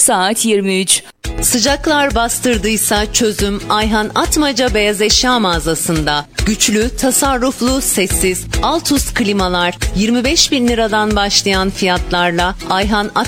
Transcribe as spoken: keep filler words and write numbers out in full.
saat yirmi üç. Sıcaklar bastırdıysa çözüm Ayhan Atmaca Beyaz Eşya Mağazası'nda. Güçlü, tasarruflu, sessiz, alt üst klimalar yirmi beş bin liradan başlayan fiyatlarla Ayhan Atmaca